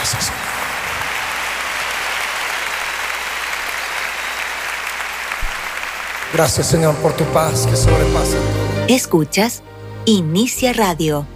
Gracias. Gracias, Señor, por tu paz que sobrepasa todo. Escuchas Inicia Radio.